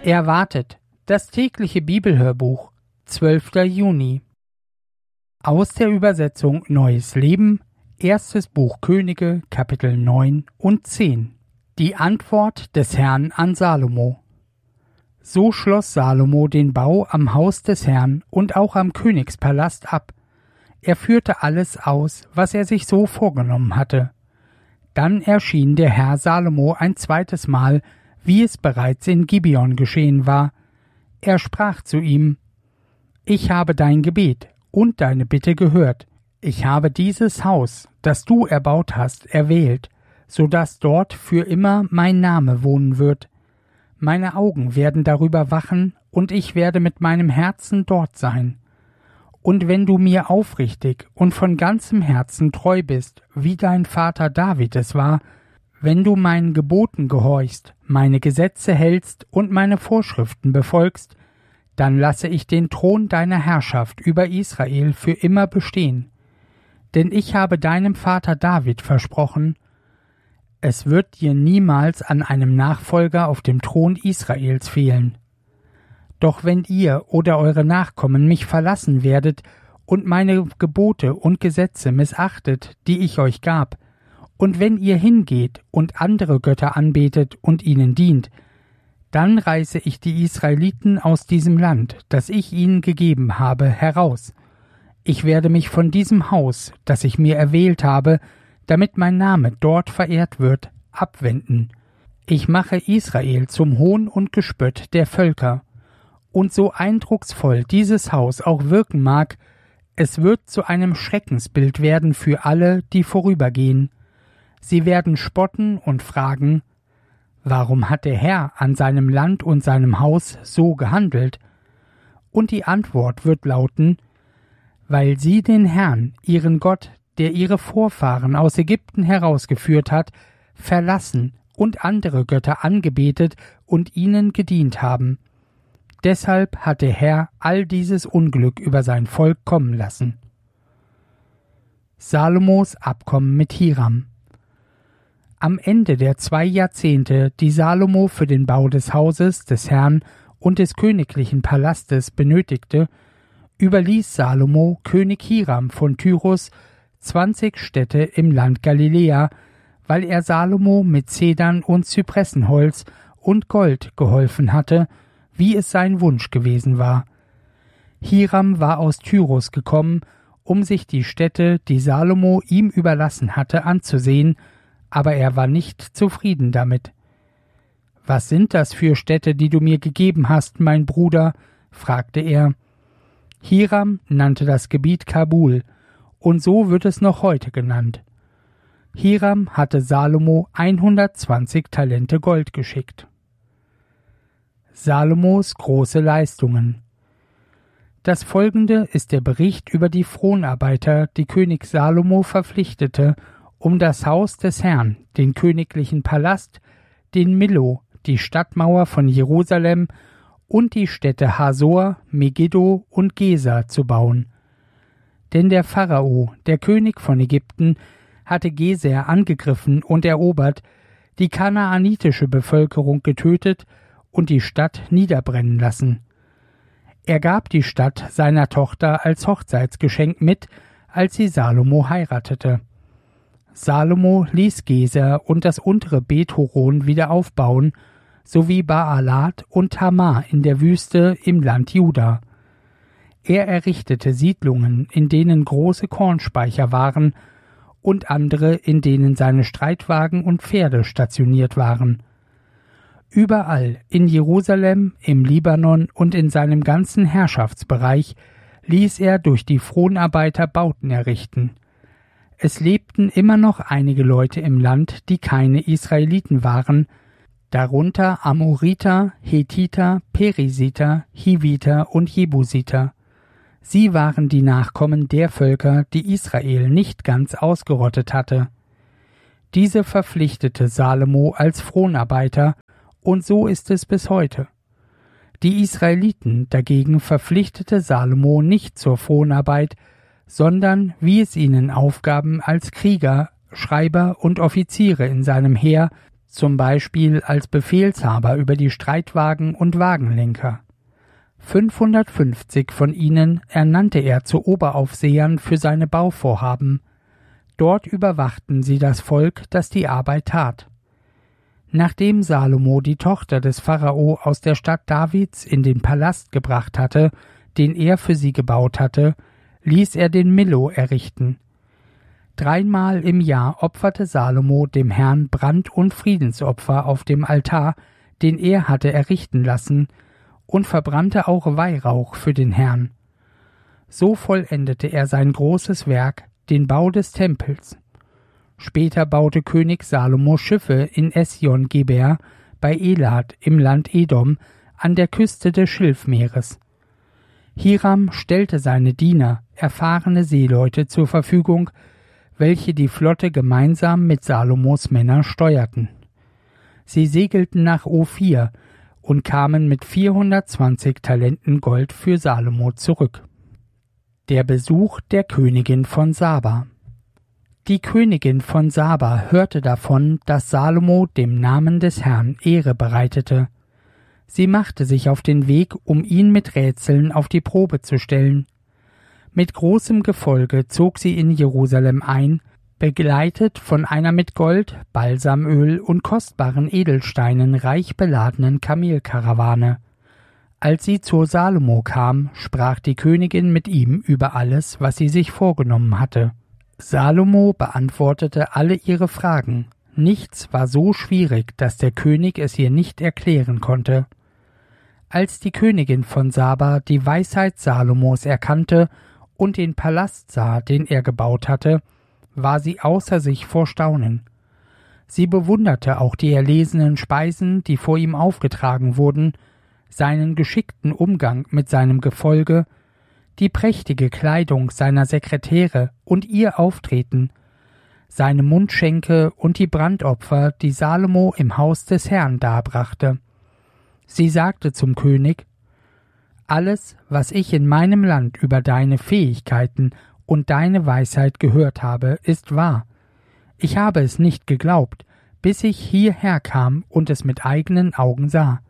Erwartet, das tägliche Bibelhörbuch, 12. Juni. Aus der Übersetzung Neues Leben, erstes Buch Könige, Kapitel 9 und 10. Die Antwort des Herrn an Salomo. So schloss Salomo den Bau am Haus des Herrn und auch am Königspalast ab. Er führte alles aus, was er sich so vorgenommen hatte. Dann erschien der Herr Salomo ein zweites Mal, wie es bereits in Gibeon geschehen war. Er sprach zu ihm: Ich habe dein Gebet und deine Bitte gehört. Ich habe dieses Haus, das du erbaut hast, erwählt, so dass dort für immer mein Name wohnen wird. Meine Augen werden darüber wachen, und ich werde mit meinem Herzen dort sein. Und wenn du mir aufrichtig und von ganzem Herzen treu bist, wie dein Vater David es war, wenn du meinen Geboten gehorchst, meine Gesetze hältst und meine Vorschriften befolgst, dann lasse ich den Thron deiner Herrschaft über Israel für immer bestehen. Denn ich habe deinem Vater David versprochen, es wird dir niemals an einem Nachfolger auf dem Thron Israels fehlen. Doch wenn ihr oder eure Nachkommen mich verlassen werdet und meine Gebote und Gesetze missachtet, die ich euch gab, und wenn ihr hingeht und andere Götter anbetet und ihnen dient, dann reiße ich die Israeliten aus diesem Land, das ich ihnen gegeben habe, heraus. Ich werde mich von diesem Haus, das ich mir erwählt habe, damit mein Name dort verehrt wird, abwenden. Ich mache Israel zum Hohn und Gespött der Völker. Und so eindrucksvoll dieses Haus auch wirken mag, es wird zu einem Schreckensbild werden für alle, die vorübergehen. Sie werden spotten und fragen: Warum hat der Herr an seinem Land und seinem Haus so gehandelt? Und die Antwort wird lauten: Weil sie den Herrn, ihren Gott, der ihre Vorfahren aus Ägypten herausgeführt hat, verlassen und andere Götter angebetet und ihnen gedient haben. Deshalb hat der Herr all dieses Unglück über sein Volk kommen lassen. Salomos Abkommen mit Hiram. Am Ende der 2 Jahrzehnte, die Salomo für den Bau des Hauses des Herrn und des königlichen Palastes benötigte, überließ Salomo König Hiram von Tyrus 20 Städte im Land Galiläa, weil er Salomo mit Zedern und Zypressenholz und Gold geholfen hatte, wie es sein Wunsch gewesen war. Hiram war aus Tyrus gekommen, um sich die Städte, die Salomo ihm überlassen hatte, anzusehen, aber er war nicht zufrieden damit. »Was sind das für Städte, die du mir gegeben hast, mein Bruder?« fragte er. Hiram nannte das Gebiet Kabul, und so wird es noch heute genannt. Hiram hatte Salomo 120 Talente Gold geschickt. Salomos große Leistungen. Das folgende ist der Bericht über die Fronarbeiter, die König Salomo verpflichtete, um das Haus des Herrn, den königlichen Palast, den Millo, die Stadtmauer von Jerusalem und die Städte Hasor, Megiddo und Gesa zu bauen. Denn der Pharao, der König von Ägypten, hatte Geser angegriffen und erobert, die kanaanitische Bevölkerung getötet und die Stadt niederbrennen lassen. Er gab die Stadt seiner Tochter als Hochzeitsgeschenk mit, als sie Salomo heiratete. Salomo ließ Geser und das untere Bet-Horon wieder aufbauen, sowie Baalat und Tamar in der Wüste im Land Juda. Er errichtete Siedlungen, in denen große Kornspeicher waren, und andere, in denen seine Streitwagen und Pferde stationiert waren. Überall in Jerusalem, im Libanon und in seinem ganzen Herrschaftsbereich ließ er durch die Fronarbeiter Bauten errichten. Es lebten immer noch einige Leute im Land, die keine Israeliten waren, darunter Amoriter, Hethiter, Perisiter, Hiviter und Jebusiter. Sie waren die Nachkommen der Völker, die Israel nicht ganz ausgerottet hatte. Diese verpflichtete Salomo als Fronarbeiter, und so ist es bis heute. Die Israeliten dagegen verpflichtete Salomo nicht zur Fronarbeit, sondern wie es ihnen Aufgaben als Krieger, Schreiber und Offiziere in seinem Heer, zum Beispiel als Befehlshaber über die Streitwagen und Wagenlenker. 550 von ihnen ernannte er zu Oberaufsehern für seine Bauvorhaben. Dort überwachten sie das Volk, das die Arbeit tat. Nachdem Salomo die Tochter des Pharao aus der Stadt Davids in den Palast gebracht hatte, den er für sie gebaut hatte, ließ er den Millo errichten. 3-mal im Jahr opferte Salomo dem Herrn Brand- und Friedensopfer auf dem Altar, den er hatte errichten lassen, und verbrannte auch Weihrauch für den Herrn. So vollendete er sein großes Werk, den Bau des Tempels. Später baute König Salomo Schiffe in Esjon-Geber bei Elat im Land Edom an der Küste des Schilfmeeres. Hiram stellte seine Diener, erfahrene Seeleute, zur Verfügung, welche die Flotte gemeinsam mit Salomos Männern steuerten. Sie segelten nach Ophir und kamen mit 420 Talenten Gold für Salomo zurück. Der Besuch der Königin von Saba. Die Königin von Saba hörte davon, dass Salomo dem Namen des Herrn Ehre bereitete. Sie machte sich auf den Weg, um ihn mit Rätseln auf die Probe zu stellen. Mit großem Gefolge zog sie in Jerusalem ein, begleitet von einer mit Gold, Balsamöl und kostbaren Edelsteinen reich beladenen Kamelkarawane. Als sie zu Salomo kam, sprach die Königin mit ihm über alles, was sie sich vorgenommen hatte. Salomo beantwortete alle ihre Fragen. Nichts war so schwierig, dass der König es ihr nicht erklären konnte. Als die Königin von Saba die Weisheit Salomos erkannte und den Palast sah, den er gebaut hatte, war sie außer sich vor Staunen. Sie bewunderte auch die erlesenen Speisen, die vor ihm aufgetragen wurden, seinen geschickten Umgang mit seinem Gefolge, die prächtige Kleidung seiner Sekretäre und ihr Auftreten, seine Mundschenke und die Brandopfer, die Salomo im Haus des Herrn darbrachte. Sie sagte zum König: Alles, was ich in meinem Land über deine Fähigkeiten und deine Weisheit gehört habe, ist wahr. Ich habe es nicht geglaubt, bis ich hierher kam und es mit eigenen Augen sah.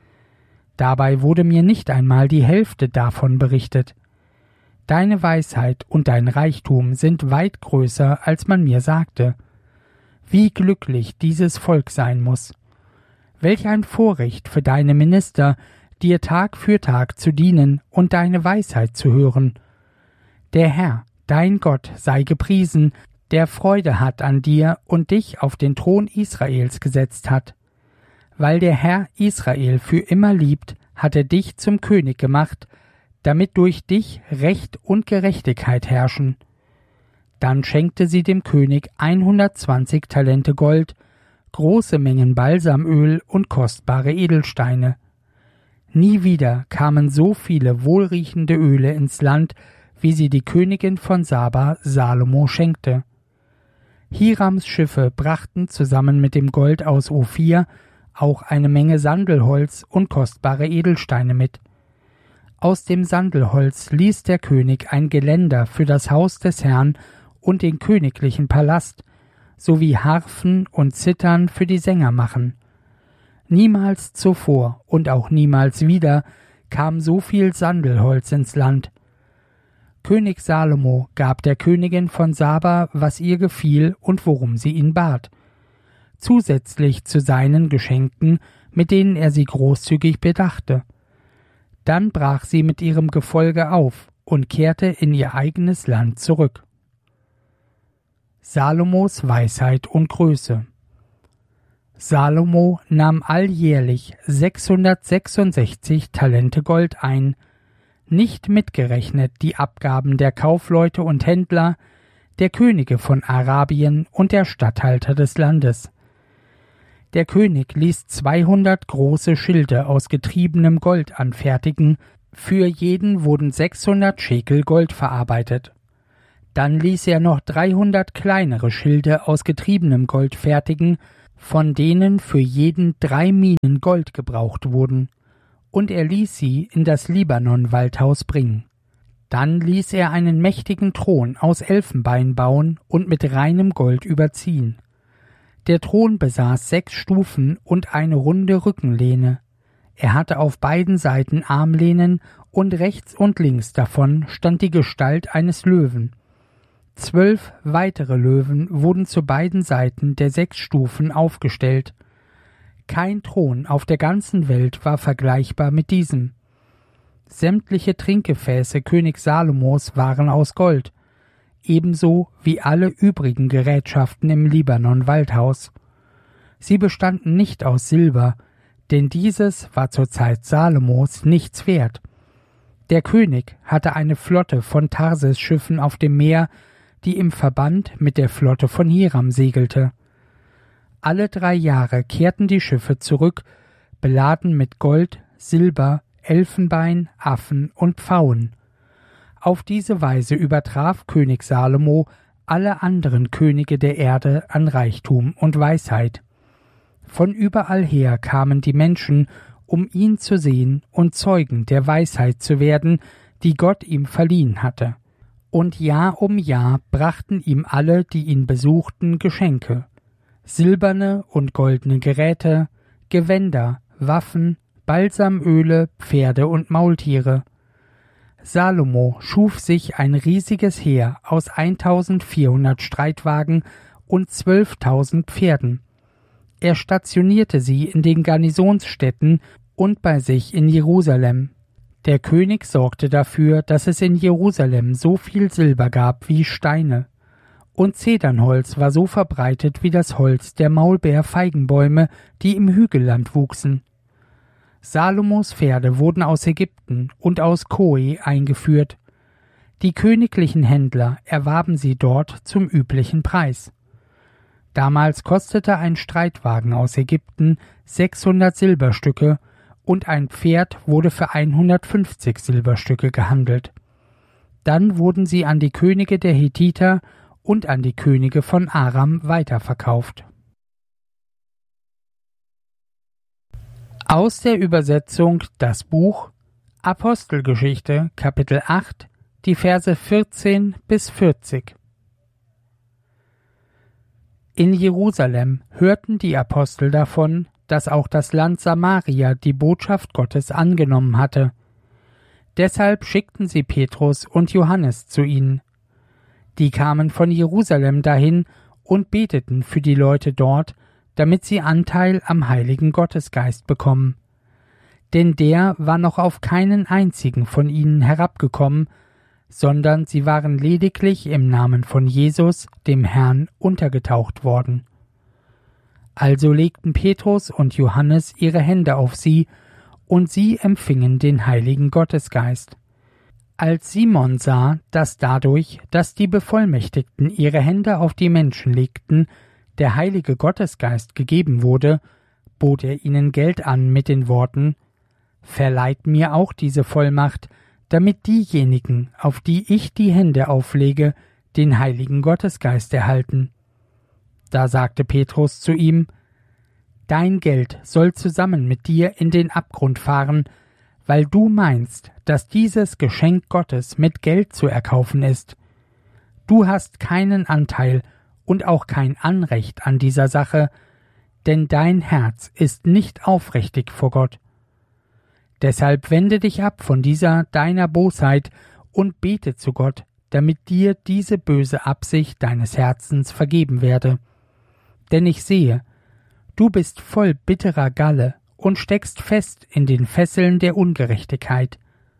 Dabei wurde mir nicht einmal die Hälfte davon berichtet. Deine Weisheit und dein Reichtum sind weit größer, als man mir sagte. Wie glücklich dieses Volk sein muss. Welch ein Vorrecht für deine Minister, dir Tag für Tag zu dienen und deine Weisheit zu hören. Der Herr, dein Gott, sei gepriesen, der Freude hat an dir und dich auf den Thron Israels gesetzt hat. Weil der Herr Israel für immer liebt, hat er dich zum König gemacht, damit durch dich Recht und Gerechtigkeit herrschen. Dann schenkte sie dem König 120 Talente Gold, große Mengen Balsamöl und kostbare Edelsteine. Nie wieder kamen so viele wohlriechende Öle ins Land, wie sie die Königin von Saba Salomo schenkte. Hirams Schiffe brachten zusammen mit dem Gold aus Ophir auch eine Menge Sandelholz und kostbare Edelsteine mit. Aus dem Sandelholz ließ der König ein Geländer für das Haus des Herrn und den königlichen Palast, sowie Harfen und Zithern für die Sänger machen. Niemals zuvor und auch niemals wieder kam so viel Sandelholz ins Land. König Salomo gab der Königin von Saba, was ihr gefiel und worum sie ihn bat, zusätzlich zu seinen Geschenken, mit denen er sie großzügig bedachte. Dann brach sie mit ihrem Gefolge auf und kehrte in ihr eigenes Land zurück. Salomos Weisheit und Größe. Salomo nahm alljährlich 666 Talente Gold ein, nicht mitgerechnet die Abgaben der Kaufleute und Händler, der Könige von Arabien und der Statthalter des Landes. Der König ließ 200 große Schilde aus getriebenem Gold anfertigen, für jeden wurden 600 Schekel Gold verarbeitet. Dann ließ er noch 300 kleinere Schilde aus getriebenem Gold fertigen, von denen für jeden 3 Minen Gold gebraucht wurden, und er ließ sie in das Libanon-Waldhaus bringen. Dann ließ er einen mächtigen Thron aus Elfenbein bauen und mit reinem Gold überziehen. Der Thron besaß 6 Stufen und eine runde Rückenlehne. Er hatte auf beiden Seiten Armlehnen und rechts und links davon stand die Gestalt eines Löwen. 12 weitere Löwen wurden zu beiden Seiten der 6 Stufen aufgestellt. Kein Thron auf der ganzen Welt war vergleichbar mit diesem. Sämtliche Trinkgefäße König Salomos waren aus Gold, ebenso wie alle übrigen Gerätschaften im Libanon-Waldhaus. Sie bestanden nicht aus Silber, denn dieses war zur Zeit Salomos nichts wert. Der König hatte eine Flotte von Tarsis-Schiffen auf dem Meer, die im Verband mit der Flotte von Hiram segelte. Alle 3 Jahre kehrten die Schiffe zurück, beladen mit Gold, Silber, Elfenbein, Affen und Pfauen. Auf diese Weise übertraf König Salomo alle anderen Könige der Erde an Reichtum und Weisheit. Von überall her kamen die Menschen, um ihn zu sehen und Zeugen der Weisheit zu werden, die Gott ihm verliehen hatte. Und Jahr um Jahr brachten ihm alle, die ihn besuchten, Geschenke: silberne und goldene Geräte, Gewänder, Waffen, Balsamöle, Pferde und Maultiere. Salomo schuf sich ein riesiges Heer aus 1400 Streitwagen und 12.000 Pferden. Er stationierte sie in den Garnisonsstädten und bei sich in Jerusalem. Der König sorgte dafür, dass es in Jerusalem so viel Silber gab wie Steine. Und Zedernholz war so verbreitet wie das Holz der Maulbeerfeigenbäume, die im Hügelland wuchsen. Salomos Pferde wurden aus Ägypten und aus Koe eingeführt. Die königlichen Händler erwarben sie dort zum üblichen Preis. Damals kostete ein Streitwagen aus Ägypten 600 Silberstücke und ein Pferd wurde für 150 Silberstücke gehandelt. Dann wurden sie an die Könige der Hethiter und an die Könige von Aram weiterverkauft. Aus der Übersetzung das Buch Apostelgeschichte, Kapitel 8, die Verse 14 bis 40. In Jerusalem hörten die Apostel davon, dass auch das Land Samaria die Botschaft Gottes angenommen hatte. Deshalb schickten sie Petrus und Johannes zu ihnen. Die kamen von Jerusalem dahin und beteten für die Leute dort, damit sie Anteil am Heiligen Gottesgeist bekommen. Denn der war noch auf keinen einzigen von ihnen herabgekommen, sondern sie waren lediglich im Namen von Jesus, dem Herrn, untergetaucht worden. Also legten Petrus und Johannes ihre Hände auf sie, und sie empfingen den Heiligen Gottesgeist. Als Simon sah, dass dadurch, dass die Bevollmächtigten ihre Hände auf die Menschen legten, der Heilige Gottesgeist gegeben wurde, bot er ihnen Geld an mit den Worten: »Verleiht mir auch diese Vollmacht, damit diejenigen, auf die ich die Hände auflege, den Heiligen Gottesgeist erhalten.« Da sagte Petrus zu ihm: »Dein Geld soll zusammen mit dir in den Abgrund fahren, weil du meinst, dass dieses Geschenk Gottes mit Geld zu erkaufen ist. Du hast keinen Anteil und auch kein Anrecht an dieser Sache, denn dein Herz ist nicht aufrichtig vor Gott. Deshalb wende dich ab von dieser deiner Bosheit und bete zu Gott, damit dir diese böse Absicht deines Herzens vergeben werde. Denn ich sehe, du bist voll bitterer Galle und steckst fest in den Fesseln der Ungerechtigkeit.«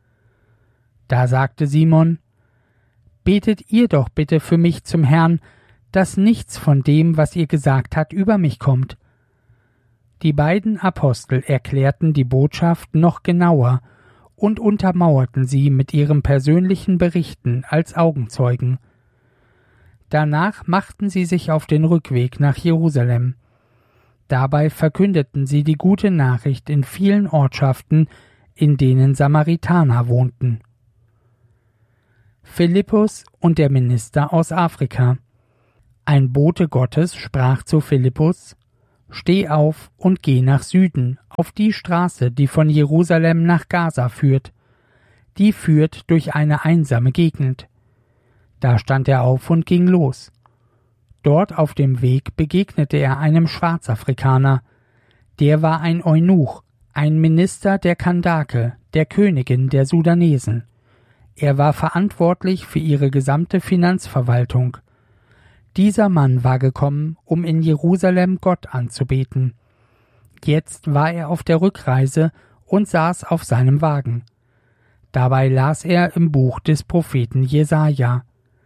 Da sagte Simon: »Betet ihr doch bitte für mich zum Herrn, dass nichts von dem, was ihr gesagt habt, über mich kommt.« Die beiden Apostel erklärten die Botschaft noch genauer und untermauerten sie mit ihren persönlichen Berichten als Augenzeugen. Danach machten sie sich auf den Rückweg nach Jerusalem. Dabei verkündeten sie die gute Nachricht in vielen Ortschaften, in denen Samaritaner wohnten. Philippus und der Minister aus Afrika. Ein Bote Gottes sprach zu Philippus: »Steh auf und geh nach Süden, auf die Straße, die von Jerusalem nach Gaza führt. Die führt durch eine einsame Gegend.« Da stand er auf und ging los. Dort auf dem Weg begegnete er einem Schwarzafrikaner. Der war ein Eunuch, ein Minister der Kandake, der Königin der Sudanesen. Er war verantwortlich für ihre gesamte Finanzverwaltung. Dieser Mann war gekommen, um in Jerusalem Gott anzubeten. Jetzt war er auf der Rückreise und saß auf seinem Wagen. Dabei las er im Buch des Propheten Jesaja.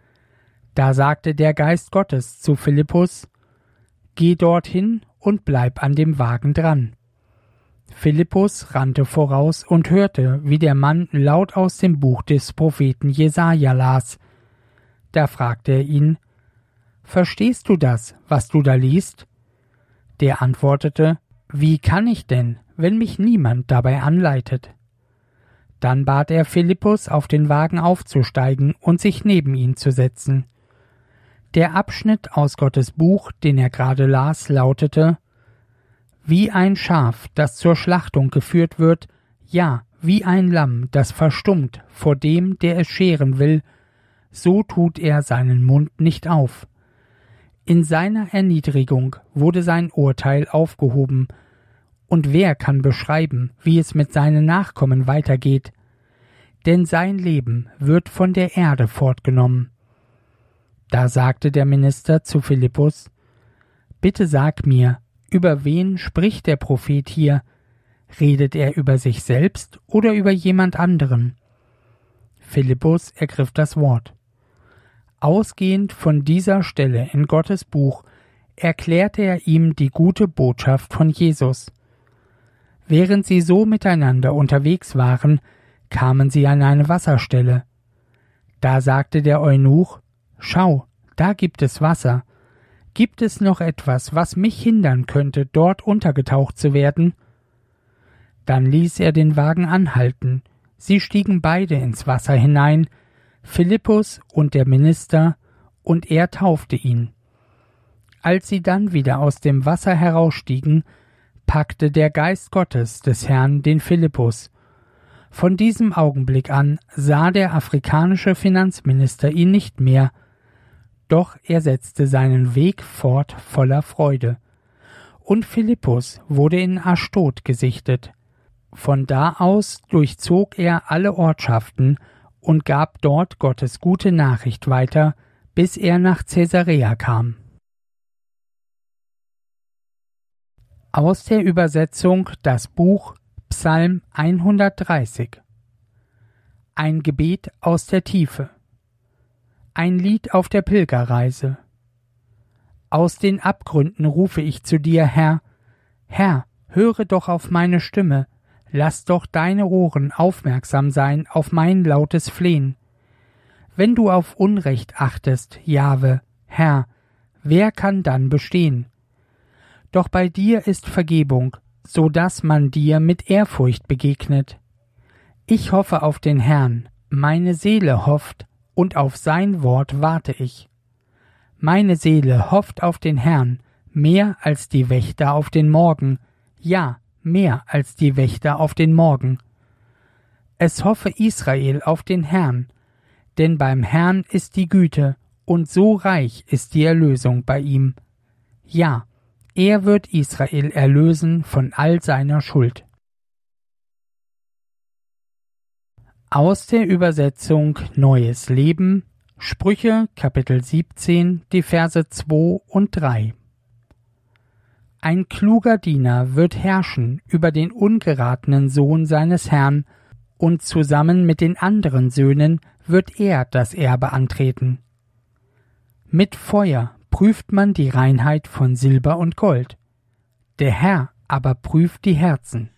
Da sagte der Geist Gottes zu Philippus: Geh dorthin und bleib an dem Wagen dran. Philippus rannte voraus und hörte, wie der Mann laut aus dem Buch des Propheten Jesaja las. Da fragte er ihn: Verstehst du das, was du da liest? Der antwortete: Wie kann ich denn, wenn mich niemand dabei anleitet? Dann bat er Philippus, auf den Wagen aufzusteigen und sich neben ihn zu setzen. Der Abschnitt aus Gottes Buch, den er gerade las, lautete: Wie ein Schaf, das zur Schlachtung geführt wird, ja, wie ein Lamm, das verstummt vor dem, der es scheren will, so tut er seinen Mund nicht auf. In seiner Erniedrigung wurde sein Urteil aufgehoben, und wer kann beschreiben, wie es mit seinen Nachkommen weitergeht? Denn sein Leben wird von der Erde fortgenommen. Da sagte der Minister zu Philippus: Bitte sag mir, über wen spricht der Prophet hier? Redet er über sich selbst oder über jemand anderen? Philippus ergriff das Wort. Ausgehend von dieser Stelle in Gottes Buch erklärte er ihm die gute Botschaft von Jesus. Während sie so miteinander unterwegs waren, kamen sie an eine Wasserstelle. Da sagte der Eunuch: Schau, da gibt es Wasser. Gibt es noch etwas, was mich hindern könnte, dort untergetaucht zu werden? Dann ließ er den Wagen anhalten. Sie stiegen beide ins Wasser hinein, Philippus und der Minister, und er taufte ihn. Als sie dann wieder aus dem Wasser herausstiegen, packte der Geist Gottes des Herrn den Philippus. Von diesem Augenblick an sah der afrikanische Finanzminister ihn nicht mehr, doch er setzte seinen Weg fort voller Freude. Und Philippus wurde in Aschdod gesichtet. Von da aus durchzog er alle Ortschaften und gab dort Gottes gute Nachricht weiter, bis er nach Caesarea kam. Aus der Übersetzung das Buch Psalm 130. Ein Gebet aus der Tiefe. Ein Lied auf der Pilgerreise. Aus den Abgründen rufe ich zu dir, Herr. Herr, höre doch auf meine Stimme, lass doch deine Ohren aufmerksam sein auf mein lautes Flehen. Wenn du auf Unrecht achtest, Jahwe, Herr, wer kann dann bestehen? Doch bei dir ist Vergebung, so dass man dir mit Ehrfurcht begegnet. Ich hoffe auf den Herrn, meine Seele hofft, und auf sein Wort warte ich. Meine Seele hofft auf den Herrn, mehr als die Wächter auf den Morgen, ja, mehr als die Wächter auf den Morgen. Es hoffe Israel auf den Herrn, denn beim Herrn ist die Güte, und so reich ist die Erlösung bei ihm. Ja, er wird Israel erlösen von all seiner Schuld. Aus der Übersetzung Neues Leben, Sprüche, Kapitel 17, die Verse 2 und 3. Ein kluger Diener wird herrschen über den ungeratenen Sohn seines Herrn, und zusammen mit den anderen Söhnen wird er das Erbe antreten. Mit Feuer prüft man die Reinheit von Silber und Gold. Der Herr aber prüft die Herzen.